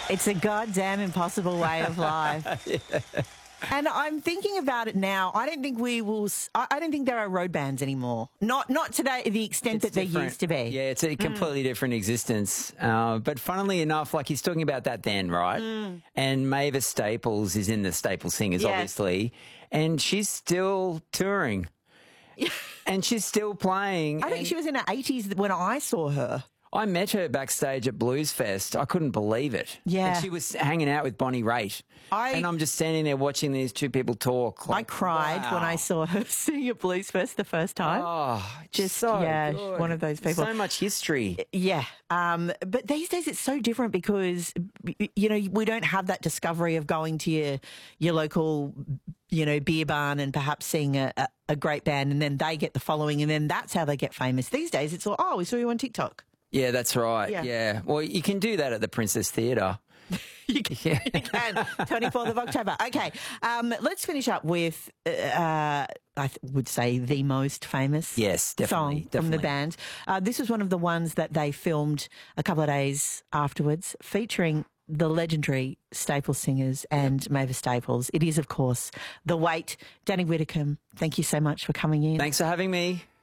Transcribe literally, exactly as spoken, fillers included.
It's a goddamn impossible way of life. Yeah. And I'm thinking about it now. I don't think we will. I I don't think there are road bands anymore. Not not today, the extent It's that there different. used to be. Yeah, it's a completely different existence. Uh, but funnily enough, like he's talking about that then, right? Mm. And Mavis Staples is in the Staple Singers, Yes. obviously, and she's still touring. And she's still playing. I think and she was in her eighties when I saw her. I met her backstage at Blues Fest. I couldn't believe it. Yeah. And she was hanging out with Bonnie Raitt. I- and I'm just standing there watching these two people talk. I Like, cried wow. when I saw her sing at Blues Fest the first time. Oh, Just, so yeah, good. one of those people. So much history. Yeah. Um, but these days it's so different because, you know, we don't have that discovery of going to your, your local, you know, beer barn and perhaps seeing a, a, a great band and then they get the following and then that's how they get famous. These days it's all, oh, we saw you on TikTok. Yeah, that's right. Yeah. Yeah. Well, you can do that at the Princess Theatre. You can, Yeah. you can. twenty-fourth of October. Okay. Um, let's finish up with, uh, I th- would say, the most famous Yes, definitely, song from the definitely. band. Uh, this was one of the ones that they filmed a couple of days afterwards, featuring the legendary Staple Singers and Mavis Staples. It is, of course, The Wait. Danny Whitcomb, thank you so much for coming in. Thanks for having me.